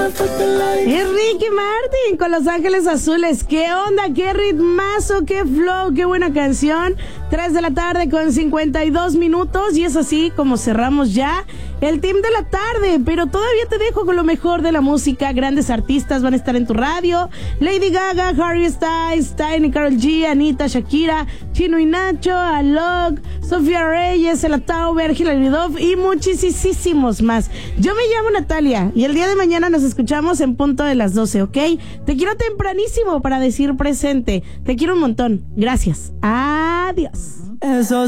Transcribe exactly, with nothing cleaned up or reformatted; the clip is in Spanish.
Es Ricky Martin con Los Ángeles Azules. ¿Qué onda? ¿Qué ritmazo? ¿Qué flow? ¿Qué buena canción? tres de la tarde con cincuenta y dos minutos. Y es así como cerramos ya el team de la tarde. Pero todavía te dejo con lo mejor de la música. Grandes artistas van a estar en tu radio. Lady Gaga, Harry Styles, Tiny, Karol G, Anita, Shakira, Chino y Nacho, Alok, Sofía Reyes, El Tauber, Hilary Duff y muchísimos más. Yo me llamo Natalia y el día de mañana nos escuchamos en punto de las doce, ¿ok? Te quiero tempranísimo para decir presente. Te quiero un montón. Gracias. Adiós. Eso